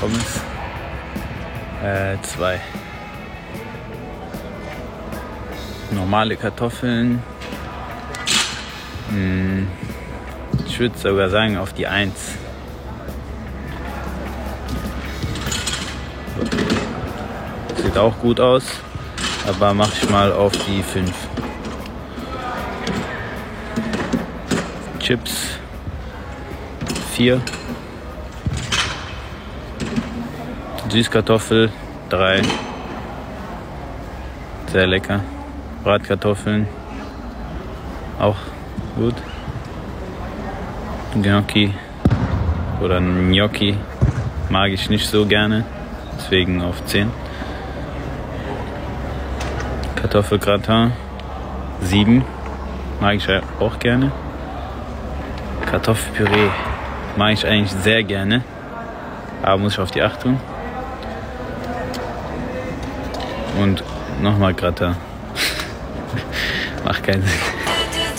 Pommes. 2 normale Kartoffeln. Ich würde sogar sagen auf die 1. Sieht auch gut aus, aber mache ich mal auf die 5. Chips 4. Süßkartoffel 3. Sehr lecker. Bratkartoffeln auch gut. Gnocchi oder Gnocchi mag ich nicht so gerne, deswegen auf 10. Kartoffelgratin 7, mag ich auch gerne. Kartoffelpüree mag ich eigentlich sehr gerne, aber muss ich auf die 8 tun. Und nochmal Gratin. Macht keinen Sinn.